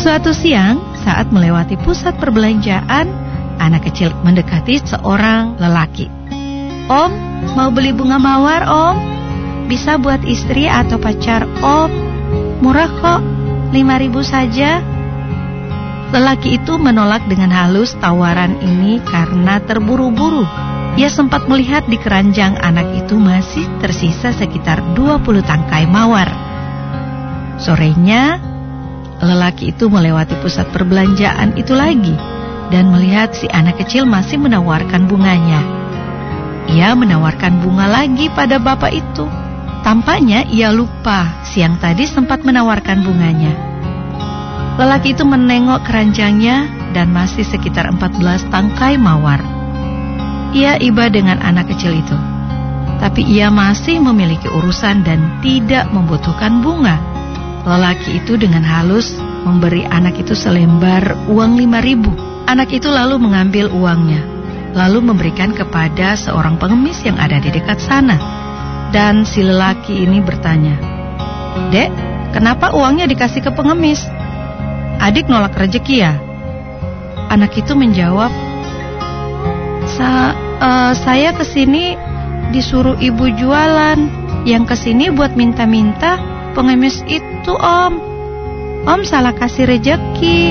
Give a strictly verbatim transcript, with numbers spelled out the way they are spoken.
Suatu siang, saat melewati pusat perbelanjaan, anak kecil mendekati seorang lelaki. "Om, mau beli bunga mawar, Om? Bisa buat istri atau pacar Om. Murah kok, lima ribu saja." Lelaki itu menolak dengan halus tawaran ini karena terburu-buru. Ia sempat melihat di keranjang anak itu masih tersisa sekitar dua puluh tangkai mawar. Sorenya, lelaki itu melewati pusat perbelanjaan itu lagi dan melihat si anak kecil masih menawarkan bunganya. Ia menawarkan bunga lagi pada bapak itu. Tampaknya ia lupa siang tadi sempat menawarkan bunganya. Lelaki itu menengok keranjangnya dan masih sekitar empat belas tangkai mawar. Ia iba dengan anak kecil itu, tapi ia masih memiliki urusan dan tidak membutuhkan bunga. Lelaki itu dengan halus memberi anak itu selembar uang lima ribu. Anak itu lalu mengambil uangnya, lalu memberikan kepada seorang pengemis yang ada di dekat sana. Dan si lelaki ini bertanya, "Dek, kenapa uangnya dikasih ke pengemis? Adik nolak rezeki ya?" Anak itu menjawab, Sa uh, "Saya kesini disuruh ibu jualan. Yang kesini buat minta-minta pengemis itu, Om. Om salah kasih rezeki."